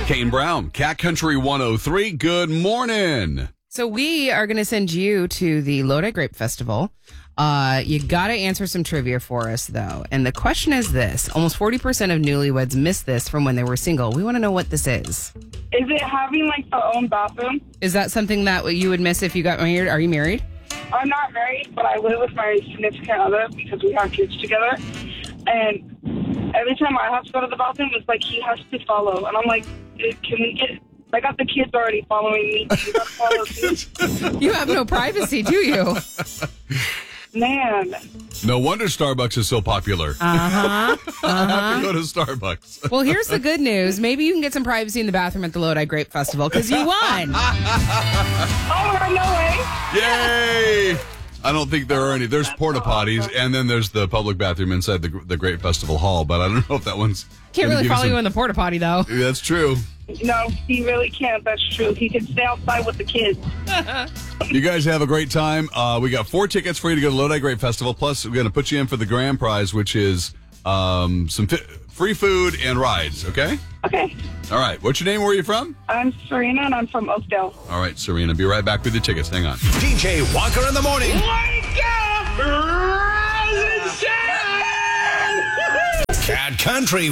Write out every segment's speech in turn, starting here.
Kane Brown, Cat Country 103. Good morning. So we are going to send you to the Lodi Grape Festival. You got to answer some trivia for us, though. And the question is this. Almost 40% of newlyweds miss this from when they were single. We want to know what this is. Is it having, like, their own bathroom? Is that something that you would miss if you got married? Are you married? I'm not married, but I live with my significant other because we have kids together. And every time I have to go to the bathroom, it's like he has to follow. And I'm like, can we get... I got the kids already following me. You gotta follow too. You have no privacy, do you? Man. No wonder Starbucks is so popular. Uh-huh. I have to go to Starbucks. Well, here's the good news. Maybe you can get some privacy in the bathroom at the Lodi Grape Festival because you won. Oh, no way. Yay! I don't think there are any. There's porta potties, and then there's the public bathroom inside the Grape Festival Hall, but I don't know if that one's... Can't really follow you in the porta potty, though. That's true. No, he really can't. That's true. He can stay outside with the kids. You guys have a great time. We got 4 tickets for you to go to Lodi Grape Festival. Plus, we're going to put you in for the grand prize, which is some free food and rides, okay? Okay. All right. What's your name? Where are you from? I'm Serena, and I'm from Oakdale. All right, Serena. Be right back with your tickets. Hang on. DJ Walker in the morning. Wake up! Rise and shine! Cat Country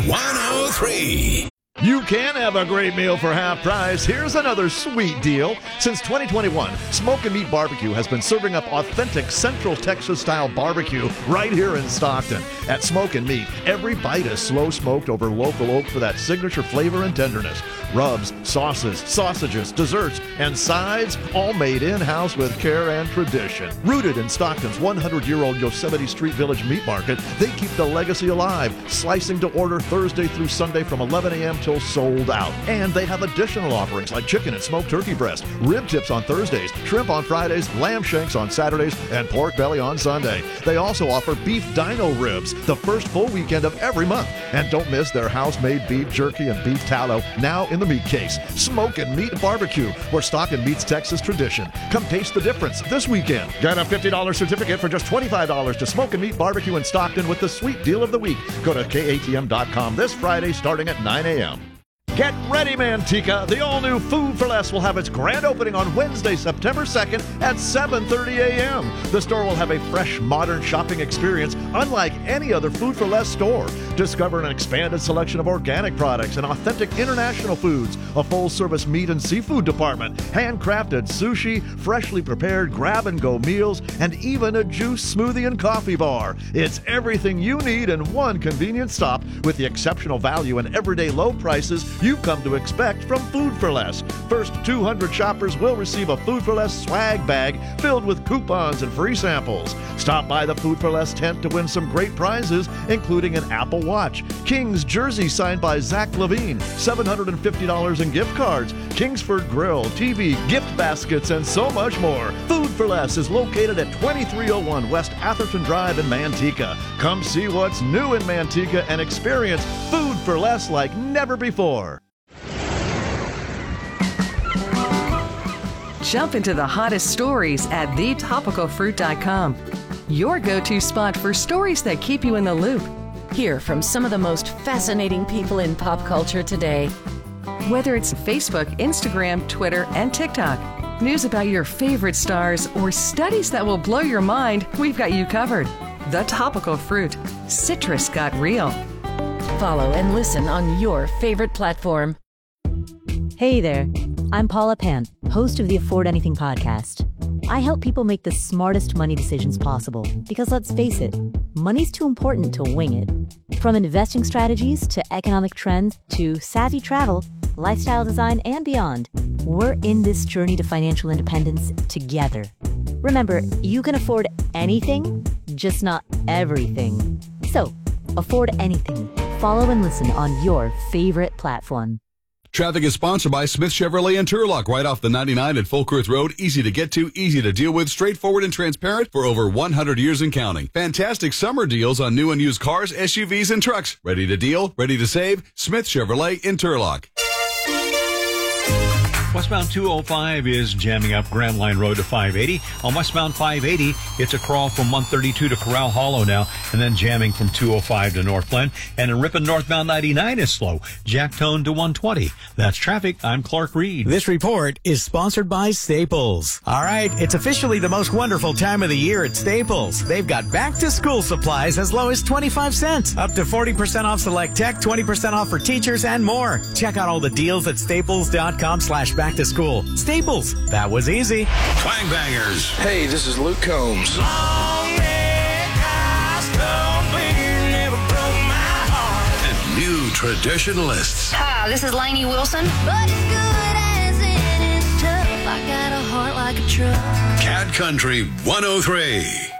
103. You can have a great meal for half price. Here's another sweet deal. Since 2021, Smoke and Meat Barbecue has been serving up authentic Central Texas-style barbecue right here in Stockton. At Smoke and Meat, every bite is slow-smoked over local oak for that signature flavor and tenderness. Rubs, sauces, sausages, desserts, and sides, all made in-house with care and tradition. Rooted in Stockton's 100-year-old Yosemite Street Village Meat Market, they keep the legacy alive, slicing to order Thursday through Sunday from 11 a.m. till sold out. And they have additional offerings like chicken and smoked turkey breast, rib tips on Thursdays, shrimp on Fridays, lamb shanks on Saturdays, and pork belly on Sunday. They also offer beef dino ribs the first full weekend of every month. And don't miss their house-made beef jerky and beef tallow now in the meat case. Smoke and Meat Barbecue, where Stockton meets Texas tradition. Come taste the difference this weekend. Get a $50 certificate for just $25 to Smoke and Meat Barbecue in Stockton with the sweet deal of the week. Go to KATM.com this Friday starting at 9 a.m. Get ready, Manteca. The all-new Food for Less will have its grand opening on Wednesday, September 2nd at 7:30 a.m. The store will have a fresh, modern shopping experience unlike any other Food for Less store. Discover an expanded selection of organic products and authentic international foods, a full-service meat and seafood department, handcrafted sushi, freshly prepared grab-and-go meals, and even a juice, smoothie, and coffee bar. It's everything you need in one convenient stop with the exceptional value and everyday low prices you've come to expect from Food for Less. First 200 shoppers will receive a Food for Less swag bag filled with coupons and free samples. Stop by the Food for Less tent to win some great prizes, including an Apple Watch, King's jersey signed by Zach Levine, $750 in gift cards, Kingsford Grill, TV, gift baskets, and so much more. Food for Less is located at 2301 West Atherton Drive in Manteca. Come see what's new in Manteca and experience Food for Less like never before. Jump into the hottest stories at thetopicalfruit.com. Your go-to spot for stories that keep you in the loop. Hear from some of the most fascinating people in pop culture today. Whether it's Facebook, Instagram, Twitter, and TikTok, news about your favorite stars, or studies that will blow your mind, we've got you covered. The Topical Fruit. Citrus got real. Follow and listen on your favorite platform. Hey there, I'm Paula Pant, host of the Afford Anything podcast. I help people make the smartest money decisions possible because let's face it, money's too important to wing it. From investing strategies to economic trends to savvy travel, lifestyle design, and beyond, we're in this journey to financial independence together. Remember, you can afford anything, just not everything. So, afford anything. Follow and listen on your favorite platform. Traffic is sponsored by Smith Chevrolet and Turlock, right off the 99 at Folkworth Road. Easy to get to, easy to deal with, straightforward and transparent for over 100 years and counting. Fantastic summer deals on new and used cars, SUVs, and trucks. Ready to deal, ready to save? Smith Chevrolet in Turlock. Westbound 205 is jamming up Grand Line Road to 580. On westbound 580, it's a crawl from 132 to Corral Hollow now, and then jamming from 205 to Northland. And in Ripon, northbound 99 is slow. Jacktone to 120. That's traffic. I'm Clark Reed. This report is sponsored by Staples. All right, it's officially the most wonderful time of the year at Staples. They've got back-to-school supplies as low as 25 cents, up to 40% off select tech, 20% off for teachers, and more. Check out all the deals at staples.com/back-to-school. Staples, that was easy. Twang Bangers. Hey, this is Luke Combs. And new traditionalists. Hi, this is Lainey Wilson. But as good as it is tough, I got a heart like a truck. Cat Country 103.